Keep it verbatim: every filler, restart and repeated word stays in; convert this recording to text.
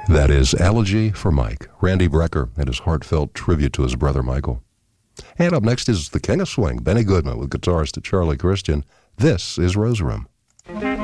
That is Elegy for Mike, Randy Brecker, and his heartfelt tribute to his brother Michael. And up next is the King of Swing, Benny Goodman, with guitarist Charlie Christian. This is Rose Room.